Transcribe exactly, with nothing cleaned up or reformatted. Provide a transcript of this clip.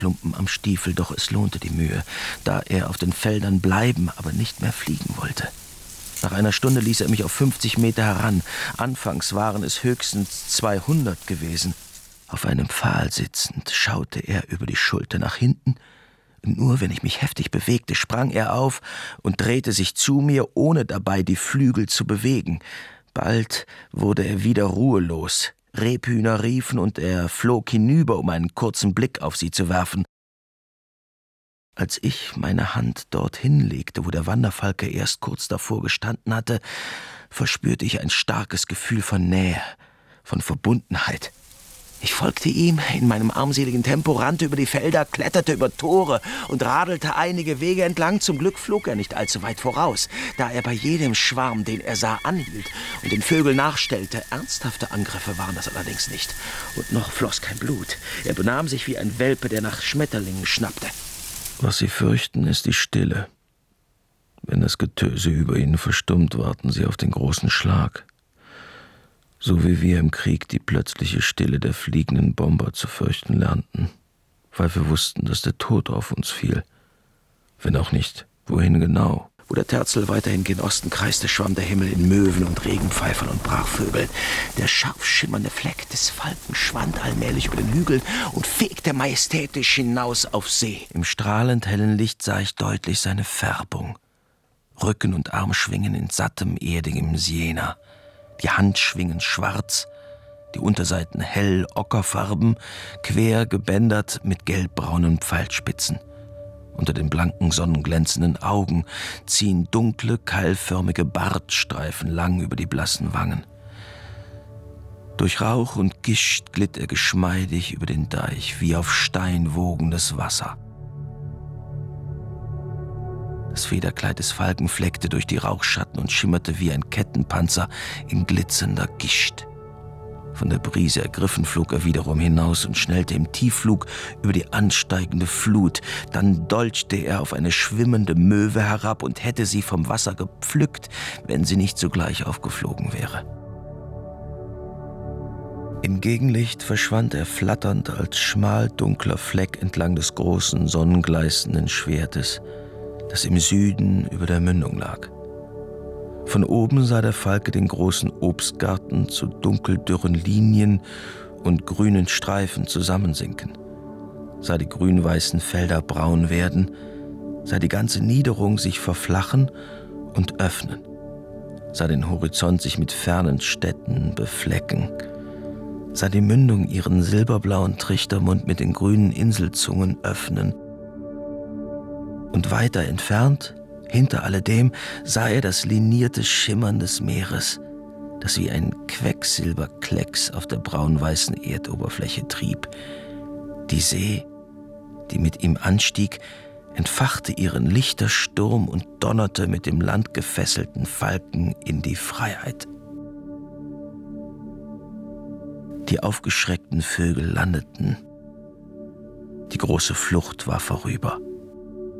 Klumpen am Stiefel, doch es lohnte die Mühe, da er auf den Feldern bleiben, aber nicht mehr fliegen wollte. Nach einer Stunde ließ er mich auf fünfzig Meter heran. Anfangs waren es höchstens zweihundert gewesen. Auf einem Pfahl sitzend schaute er über die Schulter nach hinten. Nur wenn ich mich heftig bewegte, sprang er auf und drehte sich zu mir, ohne dabei die Flügel zu bewegen. Bald wurde er wieder ruhelos. Rebhühner riefen und er flog hinüber, um einen kurzen Blick auf sie zu werfen. Als ich meine Hand dorthin legte, wo der Wanderfalke erst kurz davor gestanden hatte, verspürte ich ein starkes Gefühl von Nähe, von Verbundenheit. Ich folgte ihm in meinem armseligen Tempo, rannte über die Felder, kletterte über Tore und radelte einige Wege entlang. Zum Glück flog er nicht allzu weit voraus, da er bei jedem Schwarm, den er sah, anhielt und den Vögeln nachstellte. Ernsthafte Angriffe waren das allerdings nicht. Und noch floss kein Blut. Er benahm sich wie ein Welpe, der nach Schmetterlingen schnappte. Was sie fürchten, ist die Stille. Wenn das Getöse über ihnen verstummt, warten sie auf den großen Schlag. So wie wir im Krieg die plötzliche Stille der fliegenden Bomber zu fürchten lernten, weil wir wussten, dass der Tod auf uns fiel. Wenn auch nicht, wohin genau. Wo der Terzel weiterhin gen Osten kreiste, schwamm der Himmel in Möwen und Regenpfeifern und Brachvögeln. Der scharf schimmernde Fleck des Falken schwand allmählich über den Hügel und fegte majestätisch hinaus auf See. Im strahlend hellen Licht sah ich deutlich seine Färbung. Rücken und Arm schwingen in sattem, erdigem Siena. Die Handschwingen schwarz, die Unterseiten hell ockerfarben, quer gebändert mit gelbbraunen Pfeilspitzen. Unter den blanken, sonnenglänzenden Augen ziehen dunkle, keilförmige Bartstreifen lang über die blassen Wangen. Durch Rauch und Gischt glitt er geschmeidig über den Deich, wie auf Stein wogendes Wasser. Das Federkleid des Falken fleckte durch die Rauchschatten und schimmerte wie ein Kettenpanzer in glitzernder Gischt. Von der Brise ergriffen flog er wiederum hinaus und schnellte im Tiefflug über die ansteigende Flut. Dann dolchte er auf eine schwimmende Möwe herab und hätte sie vom Wasser gepflückt, wenn sie nicht sogleich aufgeflogen wäre. Im Gegenlicht verschwand er flatternd als schmal dunkler Fleck entlang des großen, sonnengleißenden Schwertes, das im Süden über der Mündung lag. Von oben sah der Falke den großen Obstgarten zu dunkeldürren Linien und grünen Streifen zusammensinken, sah die grün-weißen Felder braun werden, sah die ganze Niederung sich verflachen und öffnen, sah den Horizont sich mit fernen Städten beflecken, sah die Mündung ihren silberblauen Trichtermund mit den grünen Inselzungen öffnen. Und weiter entfernt, hinter alledem, sah er das linierte Schimmern des Meeres, das wie ein Quecksilberklecks auf der braun-weißen Erdoberfläche trieb. Die See, die mit ihm anstieg, entfachte ihren Lichtersturm und donnerte mit dem landgefesselten Falken in die Freiheit. Die aufgeschreckten Vögel landeten. Die große Flucht war vorüber.